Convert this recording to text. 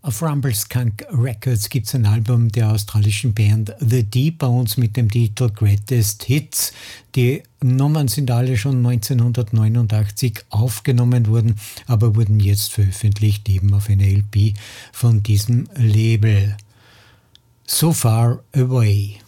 Auf Rumbleskunk Records gibt es ein Album der australischen Band The D-Bones mit dem Titel Greatest Hits. Die Nummern sind alle schon 1989 aufgenommen worden, aber wurden jetzt veröffentlicht eben auf einer LP von diesem Label. So Far Away.